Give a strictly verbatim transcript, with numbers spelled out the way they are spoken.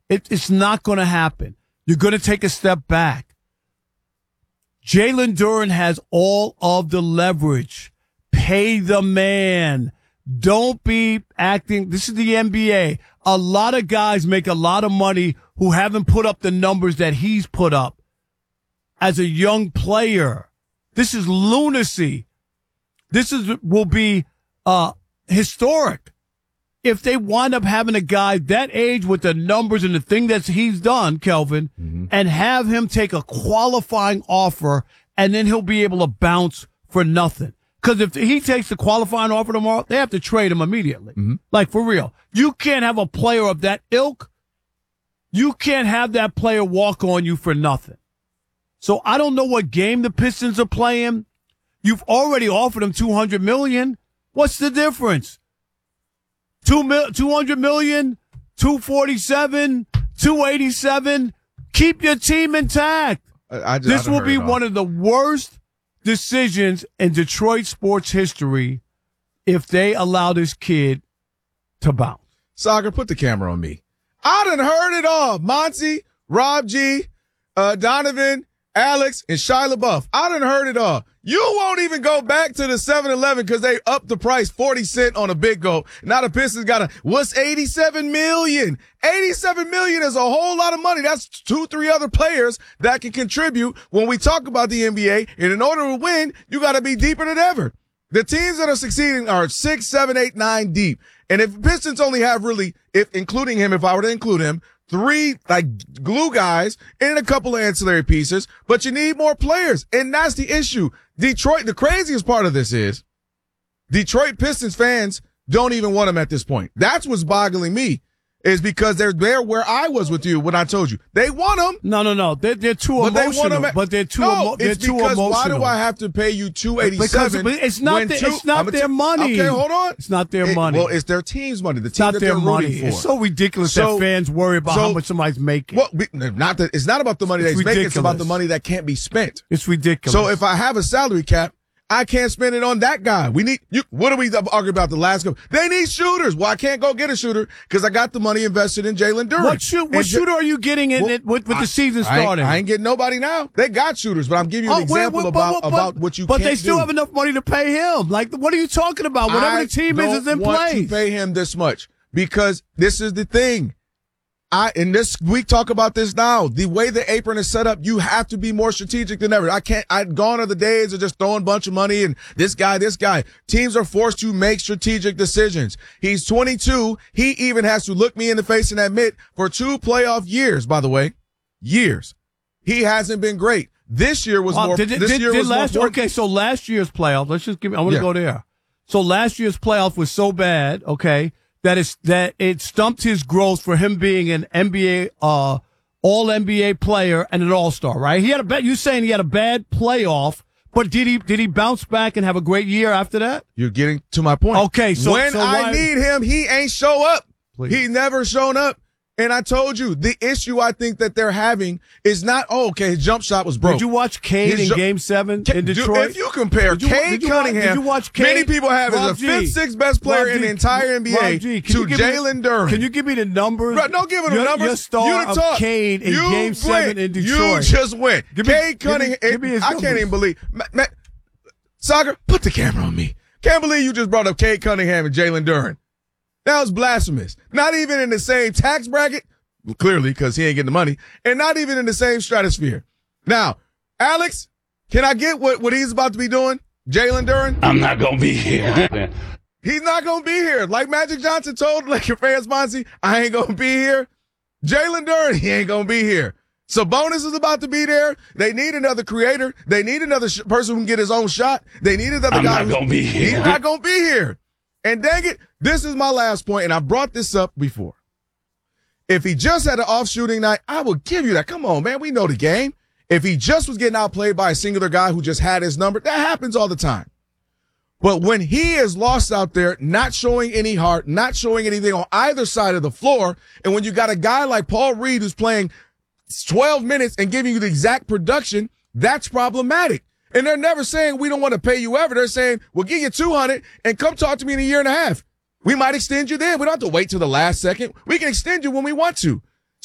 It, it's not going to happen. You're going to take a step back. Jalen Duren has all of the leverage. Pay the man. Don't be acting. This is the N B A. A lot of guys make a lot of money who haven't put up the numbers that he's put up as a young player. This is lunacy. This is will be uh, historic if they wind up having a guy that age with the numbers and the thing that he's done, Kelvin, mm-hmm. and have him take a qualifying offer, and then he'll be able to bounce for nothing. Because if he takes the qualifying offer tomorrow, they have to trade him immediately. Mm-hmm. Like, for real. You can't have a player of that ilk. You can't have that player walk on you for nothing. So I don't know what game the Pistons are playing. You've already offered him two hundred million dollars. What's the difference? Two mil, two hundred million dollars, two forty-seven, two eighty-seven. Keep your team intact. I, I just, this I will be one of the worst decisions in Detroit sports history if they allow this kid to bounce. Sagar, put the camera on me. I done heard it all. Monty, Rob G, uh, Donovan, Alex, and Shia LaBeouf. I done heard it all. You won't even go back to the seven eleven because they upped the price forty cents on a big go. Now the Pistons got a, what's eighty-seven million? eighty-seven million is a whole lot of money. That's two, three other players that can contribute when we talk about the N B A. And in order to win, you got to be deeper than ever. The teams that are succeeding are six, seven, eight, nine deep. And if Pistons only have really, if including him, if I were to include him, three like glue guys and a couple of ancillary pieces, but you need more players. And that's the issue. Detroit, the craziest part of this is Detroit Pistons fans don't even want him at this point. That's what's boggling me, is because they're there where I was with you when I told you. They want him. No, no, no. They're, they're too but emotional. They at, but they're too, no, emo- they're it's too because emotional. Why do I have to pay you two eighty-seven? Because it's not, the, two, it's not their t- money. Okay, hold on. It's not their it, money. Well, it's their team's money. The it's team not that their they're money. rooting for. It's so ridiculous so, that fans worry about so, how much somebody's making. Well, not that, it's not about the money it's that he's ridiculous. making. It's about the money that can't be spent. It's ridiculous. So if I have a salary cap, I can't spend it on that guy. We need, you, what are we arguing about the last couple? They need shooters. Well, I can't go get a shooter because I got the money invested in Jalen Duren. What, shoot, what shooter are you getting in well, it with, with I, the season starting? I ain't, I ain't getting nobody now. They got shooters, but I'm giving you an oh, example wait, wait, about, but, but, about what you but can't But they still do. have enough money to pay him. Like, what are you talking about? Whatever I the team is, is in place. I place. don't want to pay him this much because this is the thing. I, and this, we talk about this now. The way the apron is set up, you have to be more strategic than ever. I can't, I've gone are the days of just throwing a bunch of money and this guy, this guy. Teams are forced to make strategic decisions. He's twenty-two. He even has to look me in the face and admit for two playoff years, by the way, years, he hasn't been great. This year was well, more, did, this did, year did was last, more. Okay. So last year's playoff, let's just give me, I want to yeah. go there. So last year's playoff was so bad. Okay. That is that it stumped his growth for him being an N B A, uh, all N B A player and an All Star. Right? He had a bad. You saying he had a bad playoff, but did he did he bounce back and have a great year after that? You're getting to my point. Okay, so when so I why, need him, he ain't show up. Please. He never shown up. And I told you, the issue I think that they're having is not, oh, okay, his jump shot was broke. Did you watch Cade in ju- Game Seven K- in Detroit? Dude, if you compare did you, Cade did you, Cunningham, did you watch Cade? Many people have Rob as a G. fifth, sixth best player Rob in the G. entire N B A G, to Jalen Duren. Can you give me the numbers? Bro, don't give me the your, numbers. Your star you of talk. Cade in you Game went. Seven in Detroit. You just went. Give me, Cade give Cunningham. Me, give me his I numbers. can't even believe. Ma- Ma- Sagar, put the camera on me. Can't believe you just brought up Cade Cunningham and Jalen Duren. That was blasphemous. Not even in the same tax bracket. Clearly, because he ain't getting the money, and not even in the same stratosphere. Now, Alex, can I get what, what he's about to be doing? Jalen Duren? I'm not going to be here. He's not going to be here. Like Magic Johnson told like your fans, Monty, I ain't going to be here. Jalen Duren, he ain't going to be here. Sabonis is about to be there. They need another creator. They need another sh- person who can get his own shot. They need another I'm guy. I'm not going to be here. He's not going to be here. And dang it, this is my last point, and I brought this up before. If he just had an off shooting night, I would give you that. Come on, man. We know the game. If he just was getting outplayed by a singular guy who just had his number, that happens all the time. But when he is lost out there, not showing any heart, not showing anything on either side of the floor, and when you got a guy like Paul Reed who's playing twelve minutes and giving you the exact production, that's problematic. And they're never saying we don't want to pay you ever. They're saying we'll give you two hundred and come talk to me in a year and a half. We might extend you then. We don't have to wait till the last second. We can extend you when we want to.